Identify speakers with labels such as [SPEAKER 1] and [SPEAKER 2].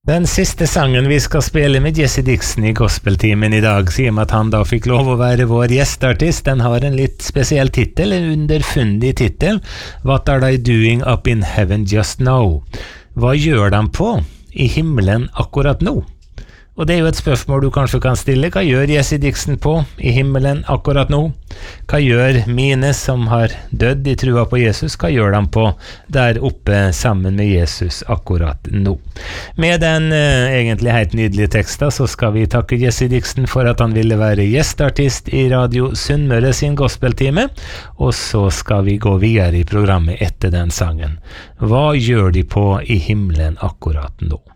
[SPEAKER 1] Den siste sangen vi skal spille med Jesse Dixon i gospeltimen i dag, sier med at han da fikk lov å være vår gjestartist. Den har en litt spesiell titel, en underfundig titel. What are they doing up in heaven just now? Hva gjør de på i himmelen akkurat nå? Og det er jo et spørsmål du kanskje kan stille. Hva gjør Jesse Dixon på i himmelen akkurat nå? Hva gjør mine som har dødd i trua på Jesus? Hva gjør de på der oppe sammen med Jesus akkurat nå? Med den egentlig helt nydelige teksten så skal vi takke Jesse Dixon for at han ville være gjestartist i Radio Sunnmøre sin gospeltime, og så skal vi gå videre i programmet etter den sangen. Hva gjør de på i himmelen akkurat nå?